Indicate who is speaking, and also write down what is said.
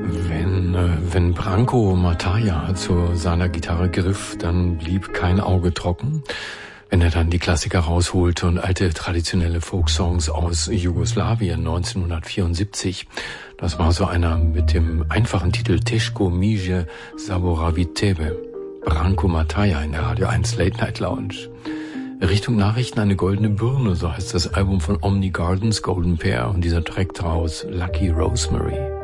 Speaker 1: Wenn Branko Mataja zu seiner Gitarre griff, dann blieb kein Auge trocken. Wenn er dann die Klassiker rausholte und alte traditionelle Folksongs aus Jugoslawien 1974, das war so einer mit dem einfachen Titel Teško Mije Zaboravit Tebe. Branko Mataja in der Radio 1 Late Night Lounge. Richtung Nachrichten eine goldene Birne, so heißt das Album von Omni Gardens, Golden Pear, und dieser Track draus, Lucky Rosemary.